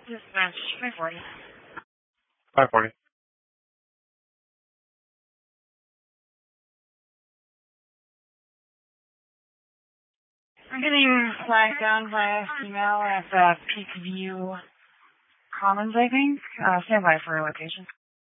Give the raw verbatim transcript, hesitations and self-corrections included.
Dispatch, five forty. five forty. I'm getting flagged down by email at uh, Peak View Commons, I think. Uh, stand by for a location.